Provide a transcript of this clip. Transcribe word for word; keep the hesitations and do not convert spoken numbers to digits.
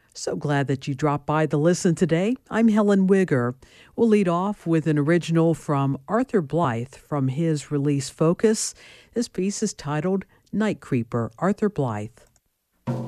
So glad that you dropped by to listen today. I'm Helen Wigger. We'll lead off with an original from Arthur Blythe from his release Focus. This piece is titled Night Creeper, Arthur Blythe.